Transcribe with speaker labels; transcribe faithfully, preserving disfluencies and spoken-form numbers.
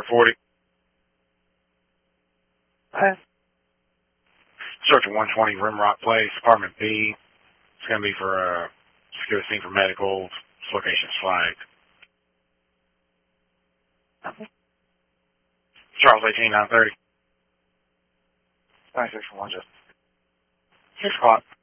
Speaker 1: forty.
Speaker 2: Okay.
Speaker 1: Search at one twenty Rimrock Place, apartment B. It's going to be for a uh, secure scene for medical. This location's flagged.
Speaker 2: Okay.
Speaker 1: Charles eighteen nine thirty.
Speaker 2: Nine six one just.
Speaker 1: Six o'clock.